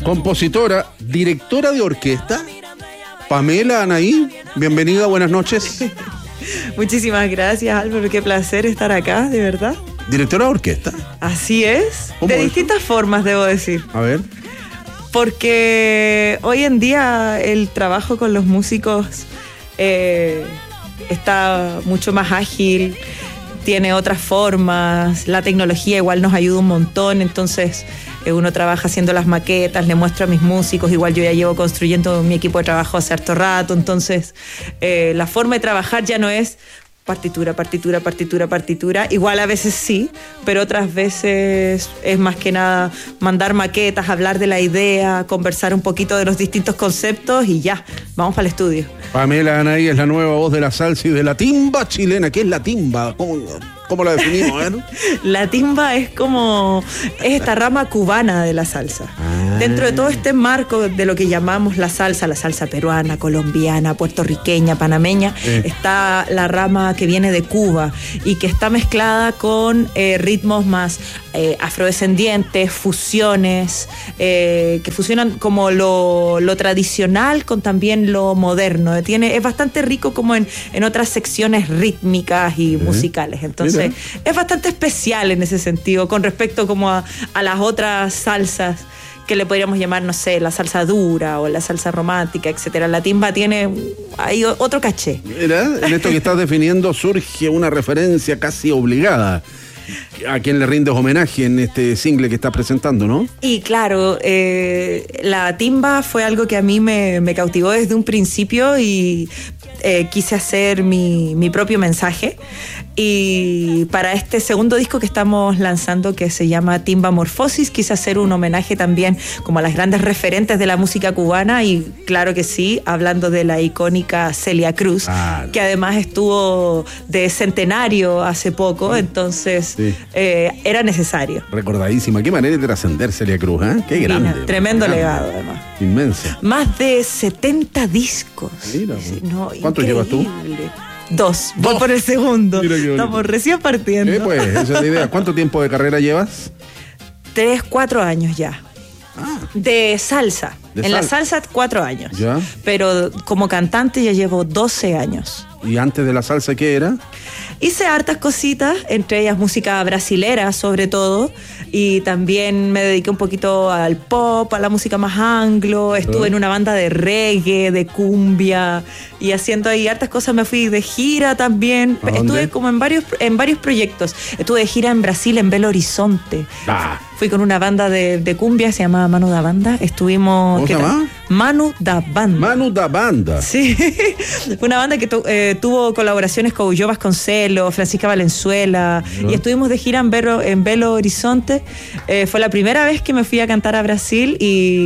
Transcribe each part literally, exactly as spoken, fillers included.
compositora, directora de orquesta, Pamela Anaí. Bienvenida, buenas noches. Muchísimas gracias, Álvaro, qué placer estar acá, de verdad. ¿Directora de orquesta? Así es, de es distintas eso? formas, debo decir. A ver. Porque hoy en día el trabajo con los músicos eh, está mucho más ágil, tiene otras formas, la tecnología igual nos ayuda un montón, entonces eh, uno trabaja haciendo las maquetas, le muestro a mis músicos, igual yo ya llevo construyendo mi equipo de trabajo hace harto rato, entonces eh, la forma de trabajar ya no es partitura, partitura, partitura, partitura, igual a veces sí, pero otras veces es más que nada mandar maquetas, hablar de la idea, conversar un poquito de los distintos conceptos y ya, vamos para el estudio. Pamela Anaí es la nueva voz de la salsa y de la timba chilena. ¿Qué es la timba? ¿Cómo, cómo la definimos? ¿Eh? La timba es como, es esta rama cubana de la salsa. Ah. Dentro de todo este marco de lo que llamamos la salsa, la salsa peruana, colombiana, puertorriqueña, panameña, Sí. está la rama que viene de Cuba y que está mezclada con eh, ritmos más eh, afrodescendientes, fusiones, eh, que fusionan como lo, lo tradicional con también lo moderno. Tiene, es bastante rico como en, en otras secciones rítmicas y Sí. musicales. Entonces, Mira. es bastante especial en ese sentido, con respecto como a, a las otras salsas que le podríamos llamar, no sé, la salsa dura o la salsa romántica, etcétera. La timba tiene ahí otro caché. Mira, en esto que estás definiendo surge una referencia casi obligada. ¿A quién le rindes homenaje en este single que estás presentando, no? Y claro, eh, la timba fue algo que a mí me, me cautivó desde un principio y eh, quise hacer mi, mi propio mensaje. Y para este segundo disco que estamos lanzando, que se llama Timba Morfosis, quise hacer un homenaje también como a las grandes referentes de la música cubana y claro que sí, hablando de la icónica Celia Cruz, Claro. que además estuvo de centenario hace poco, entonces Sí. eh, era necesario. Recordadísima. Qué manera de trascender Celia Cruz, ¿eh? Qué grande. Mira, tremendo grande. legado, además. Inmensa. Más de setenta discos. Mira, Sí, no, ¿cuántos llevas tú? increíble. Dos. Voy Dos. por el segundo. Mira qué bonito. Estamos recién partiendo. Eh, pues, esa es la idea. ¿Cuánto tiempo de carrera llevas? Tres, cuatro años ya. Ah, De salsa. De en la salsa. salsa, cuatro años. Ya. Pero como cantante ya llevo doce años. ¿y antes de la salsa qué era? Hice hartas cositas, entre ellas música brasilera sobre todo, y también me dediqué un poquito al pop, a la música más anglo, estuve ¿Eh? en una banda de reggae, de cumbia, y haciendo ahí hartas cosas. Me fui de gira también, ¿A dónde? estuve como en varios, en varios proyectos, estuve de gira en Brasil, en Belo Horizonte. Ah, Fui con una banda de, de cumbia, se llamaba Manu da Banda, estuvimos... ¿Cómo ¿qué se tal? llama? Manu da Banda. Manu da Banda. Sí, fue una banda que tu, eh, tuvo colaboraciones con Ulloa Vasconcelos, Francisca Valenzuela, ¿No? y estuvimos de gira en Belo, en Belo Horizonte. Eh, fue la primera vez que me fui a cantar a Brasil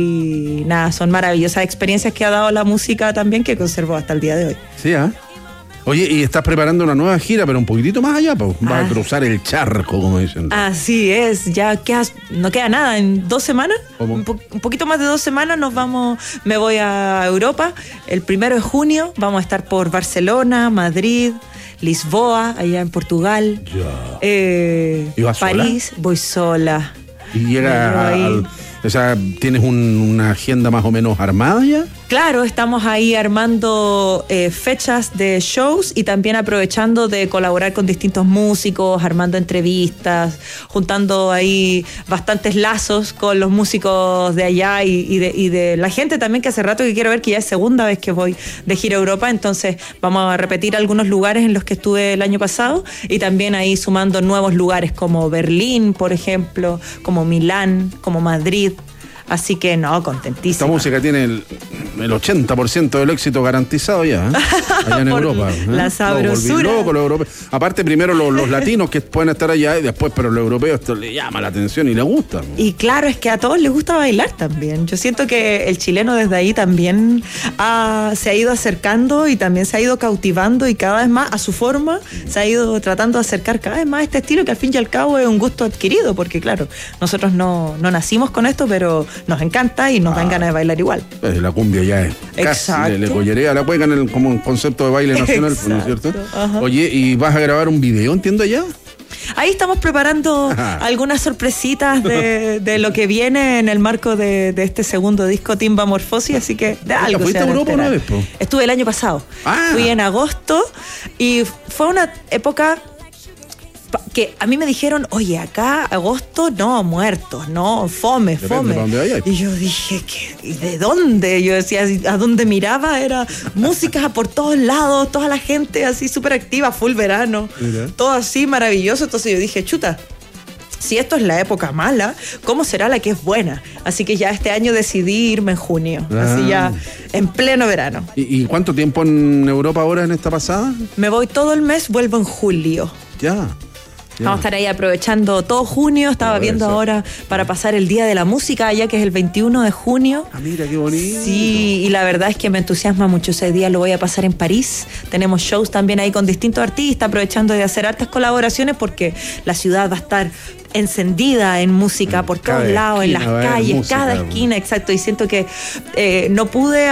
y nada, son maravillosas experiencias que ha dado la música también, que conservo hasta el día de hoy. Sí, ¿ah? Oye, y estás preparando una nueva gira, pero un poquitito más allá, pues. Vas Ah. a cruzar el charco, como dicen. Así es, ya queda, no queda nada, en dos semanas, ¿Cómo? un, po- un poquito más de dos semanas nos vamos, me voy a Europa. El primero de junio vamos a estar por Barcelona, Madrid, Lisboa, allá en Portugal. Ya. Eh, ¿Y vas sola? París, voy sola. Y Me llega llevo ahí. al... O sea, ¿tienes un- una agenda más o menos armada ya? Claro, estamos ahí armando eh, fechas de shows y también aprovechando de colaborar con distintos músicos, armando entrevistas, juntando ahí bastantes lazos con los músicos de allá y, y, de, y de la gente también, que hace rato que quiero ver, que ya es segunda vez que voy de gira a Europa, entonces vamos a repetir algunos lugares en los que estuve el año pasado y también ahí sumando nuevos lugares como Berlín, por ejemplo, como Milán, como Madrid. Así que no, contentísima. Esta música tiene el, el ochenta por ciento del éxito garantizado ya, ¿eh? Allá en Por Europa. ¿eh? la Los sabrosura. volví locos, los europeos. Aparte, primero los, los latinos que pueden estar allá y después, pero los europeos esto le llama la atención y les gusta. Y claro, es que a todos les gusta bailar también. Yo siento que el chileno desde ahí también ha, se ha ido acercando y también se ha ido cautivando y cada vez más a su forma se ha ido tratando de acercar cada vez más a este estilo, que al fin y al cabo es un gusto adquirido, porque claro, nosotros no, no nacimos con esto, pero nos encanta y nos dan ganas de bailar igual. Pues la cumbia ya es casi, Exacto. le, le collerea la cueca en el, como un concepto de baile nacional, ¿no es cierto? Exacto, ajá. Oye, ¿y vas a grabar un video, entiendo ya? Ahí estamos preparando algunas sorpresitas de, de lo que viene en el marco de, de este segundo disco Timba Morfosis, así que de algo ¿Fuiste se a van a Europa enterar. una vez, po? Estuve el año pasado. Ah. Fui en agosto y fue una época que a mí me dijeron, oye, acá agosto, no, muertos, no, fome, Depende fome. pa' dónde vayas. Y yo dije, ¿qué? ¿Y de dónde? Yo decía, a dónde miraba era música por todos lados, toda la gente así súper activa, full verano, Mira. todo así maravilloso. Entonces yo dije, chuta, si esto es la época mala, ¿cómo será la que es buena? Así que ya este año decidí irme en junio, Ah. así ya en pleno verano. ¿Y, ¿Y cuánto tiempo en Europa ahora en esta pasada? Me voy todo el mes, vuelvo en julio. Ya. ya. Vamos a estar ahí aprovechando todo junio. Estaba Puede viendo ser. ahora para pasar el Día de la Música allá, que es el veintiuno de junio. Ah, mira, qué bonito. Sí, y la verdad es que me entusiasma mucho. Ese día lo voy a pasar en París. Tenemos shows también ahí con distintos artistas, aprovechando de hacer hartas colaboraciones porque la ciudad va a estar encendida en música por Cada todos lados, en las esquina va a haber calles, música. cada esquina, exacto. Y siento que eh, no pude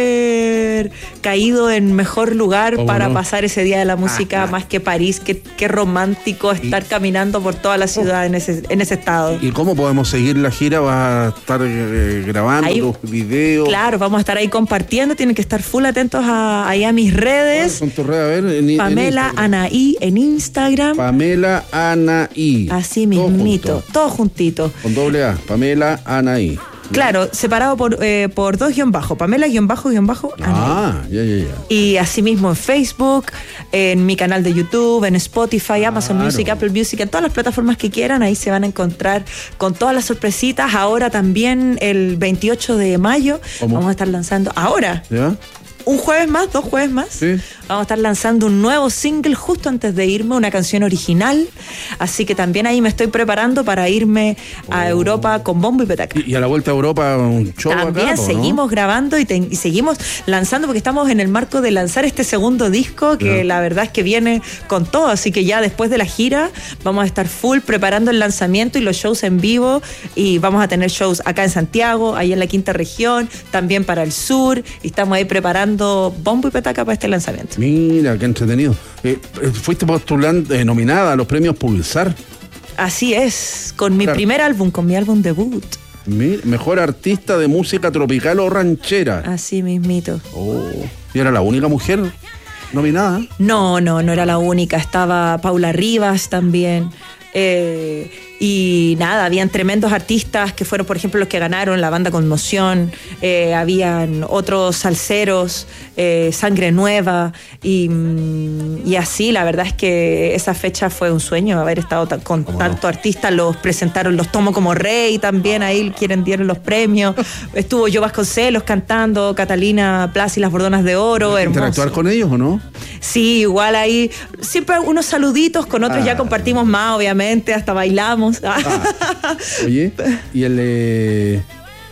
haber caído en mejor lugar ¿Cómo para no? pasar ese Día de la Música Ajá. más que París. Qué, qué romántico estar caminando por toda la ciudad en ese, en ese estado. ¿Y cómo podemos seguir la gira? ¿Vas a estar eh, grabando Ahí- tus videos? Claro, vamos a estar ahí compartiendo. Tienen que estar full atentos a, ahí a mis ¿Cuáles redes. son tus redes? A ver, en- en Pamela Instagram. Anaí en Instagram. Pamela Anaí. Así Todo mismito, junto. todo juntito. Con doble A. Pamela Anaí. Claro, separado por, eh, por dos guión bajo. Pamela guión bajo guión bajo Anaí. Ah, ya, ya, ya. Y asimismo en Facebook, en mi canal de YouTube, en Spotify, Amazon Claro. Music, Apple Music, en todas las plataformas que quieran, ahí se van a encontrar con todas las sorpresitas. Ahora también el veintiocho de mayo ¿Cómo? vamos a estar lanzando, ahora, ¿Ya? un jueves más, dos jueves más, Sí. vamos a estar lanzando un nuevo single justo antes de irme, una canción original. Así que también ahí me estoy preparando para irme a Europa con bombo y petaca. Y, y a la vuelta a Europa un show También acá, po, ¿no? seguimos grabando y, te- y seguimos lanzando porque estamos en el marco de lanzar este segundo disco que Ya. la verdad es que viene con todo, así que ya después de la gira vamos a estar full preparando el lanzamiento y los shows en vivo y vamos a tener shows acá en Santiago, ahí en la quinta región, también para el sur y estamos ahí preparando bombo y petaca para este lanzamiento. Mira, qué entretenido. Eh, eh, fuiste postulante, eh, nominada a los premios Pulsar. Así es, con mi Claro. primer álbum, con mi álbum debut, Mi- mejor artista de música tropical o ranchera. así mismito. Oh, y era la única mujer nominada. No, no, no era la única. Estaba Paula Rivas también. Eh, y nada, habían tremendos artistas que fueron, por ejemplo, los que ganaron la banda Conmoción. Eh, habían otros salseros, eh, Sangre Nueva. Y, mm, y así, la verdad es que esa fecha fue un sueño, haber estado ta- con ¿Cómo tanto no? artistas. Los presentaron, los tomo como rey también. Ahí quieren dieron los premios. Estuvo Yo Vasconcelos cantando, Catalina Plaza y las Bordonas de Oro. ¿Interactuar Hermoso. con ellos o no? Sí, igual ahí siempre unos saluditos, con otros Ah. ya compartimos más, obviamente, hasta bailamos. Ah, oye, y el... eh,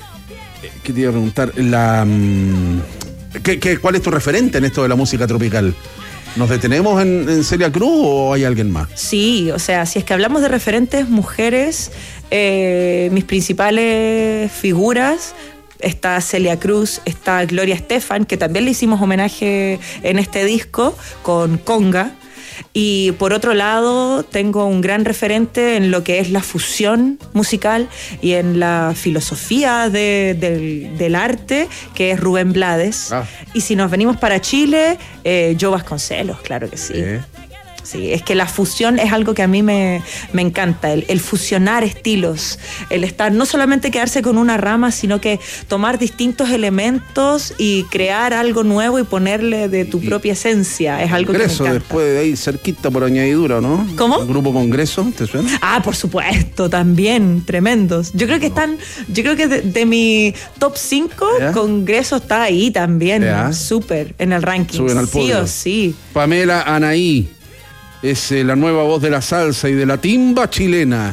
¿qué te iba a preguntar? La, mm, ¿qué, qué, ¿Cuál es tu referente en esto de la música tropical? ¿Nos detenemos en, en Celia Cruz o hay alguien más? Sí, o sea, si es que hablamos de referentes mujeres, eh, mis principales figuras, está Celia Cruz, está Gloria Estefan, que también le hicimos homenaje en este disco con Conga. Y por otro lado, tengo un gran referente en lo que es la fusión musical y en la filosofía de- del, del arte, que es Rubén Blades. Ah. Y si nos venimos para Chile, eh, Joe Vasconcelos, claro que sí. Eh, Sí, es que la fusión es algo que a mí me, me encanta, el, el fusionar estilos, el estar, no solamente quedarse con una rama, sino que tomar distintos elementos y crear algo nuevo y ponerle de tu Y- propia esencia, es algo que me Congreso, encanta. después de ahí cerquita por añadidura, ¿no? ¿Cómo? El grupo Congreso, ¿te suena? Ah, por supuesto, también, tremendos. Yo creo que están, yo creo que de, de mi top cinco, ¿Ya? Congreso está ahí también, ¿Ya? súper, en el ranking. Suben al sí podio. o sí. Pamela Anaí es eh, la nueva voz de la salsa y de la timba chilena.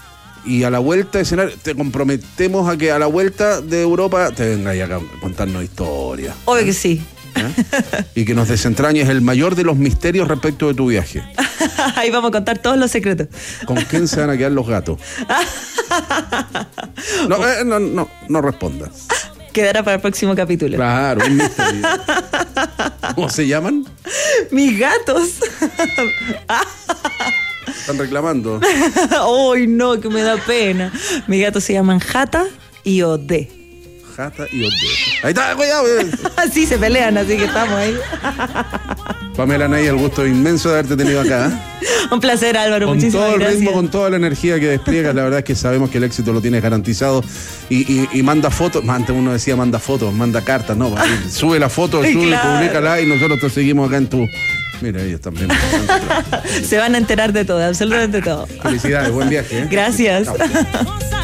Y a la vuelta de escenario, te comprometemos a que a la vuelta de Europa te vengas acá a contarnos historias. Obvio que sí. ¿eh? Y que nos desentrañes el mayor de los misterios respecto de tu viaje. Ahí vamos a contar todos los secretos. ¿Con quién se van a quedar los gatos? No, eh, no, no, no respondas. Quedará para el próximo capítulo. Claro, un misterio. ¿Cómo se llaman? Mis gatos. Están reclamando. ¡Ay, no, que me da pena! Mi gato se llaman Jata y Ode. Jata y Ode. Ahí está, cuidado. Sí, se pelean, así que estamos ahí. Pamela Nay, el gusto inmenso de haberte tenido acá. Un placer, Álvaro. Con muchísimas todo el gracias. ritmo, con toda la energía que despliegas, la verdad es que sabemos que el éxito lo tienes garantizado. Y, y, y manda fotos, antes uno decía manda fotos, manda cartas, no, sube la foto, sube, claro. Públicala y nosotros te seguimos acá en tu... Mira, ellos también. Se van a enterar de todo, absolutamente todo. Felicidades, buen viaje. ¿eh? Gracias. Chao.